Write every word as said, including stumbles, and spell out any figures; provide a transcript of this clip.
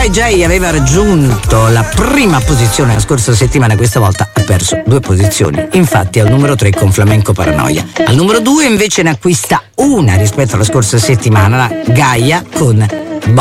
Jai Jai aveva raggiunto la prima posizione la scorsa settimana, questa volta ha perso due posizioni, infatti è al numero tre con Flamenco Paranoia. Al numero due invece ne acquista una rispetto alla scorsa settimana, la Gaia con